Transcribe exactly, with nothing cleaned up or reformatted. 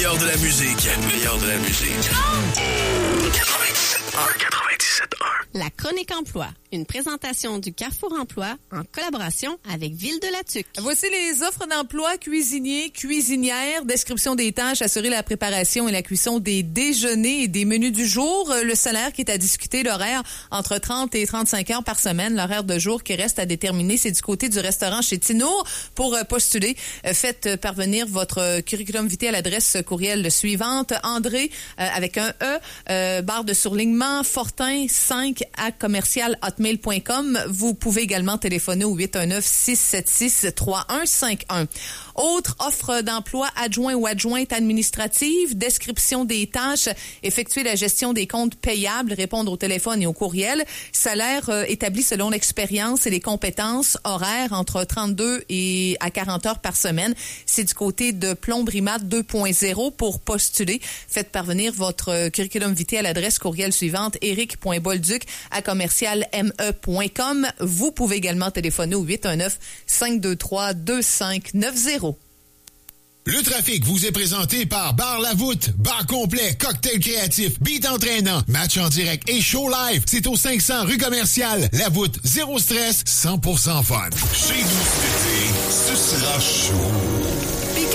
meilleur de la musique. Le meilleur de la musique. quatre-vingt-dix-sept un, quatre-vingt-dix-sept un. La chronique emploi, une présentation du Carrefour Emploi en collaboration avec Ville de la Tuque. Voici les offres d'emploi: cuisinier, cuisinière, description des tâches, assurer la préparation et la cuisson des déjeuners et des menus du jour, le salaire qui est à discuter, l'horaire entre trente et trente-cinq heures par semaine, l'horaire de jour qui reste à déterminer, c'est du côté du restaurant chez Tinour. Pour postuler, faites parvenir votre curriculum vitae à l'adresse courriel suivante: André euh, avec un E, euh, barre de surlignement, Fortin cinq à commercial hotmail point com. Vous pouvez également téléphoner au huit un neuf, six sept six, trois un cinq un. Autre offre d'emploi: adjoint ou adjointe administrative, description des tâches, effectuer la gestion des comptes payables, répondre au téléphone et au courriel, salaire euh, établi selon l'expérience et les compétences, horaires entre trente-deux et à quarante heures par semaine. C'est du côté de Plombrimat deux point zéro. Pour postuler, faites parvenir votre curriculum vitae à l'adresse courriel suivante: eric point bolduc à commercial m e point com. Vous pouvez également téléphoner au huit un neuf, cinq deux trois, deux cinq neuf zéro. Le trafic vous est présenté par Bar La Voûte. Bar complet, cocktail créatif, beat entraînant, match en direct et show live. C'est au cinq cents rue Commerciale. La Voûte, zéro stress, cent pour cent fun. Chez nous cet été, ce sera chaud.